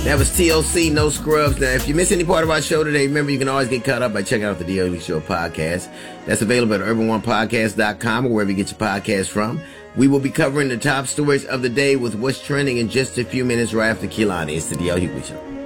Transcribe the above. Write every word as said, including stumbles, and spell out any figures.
That was T L C, No Scrubs. Now, if you miss any part of our show today, remember you can always get caught up by checking out the D L Hughley Show podcast. That's available at urban one podcast dot com or wherever you get your podcast from. We will be covering the top stories of the day with what's trending in just a few minutes right after Kehlani. It's the D L Hughley Show.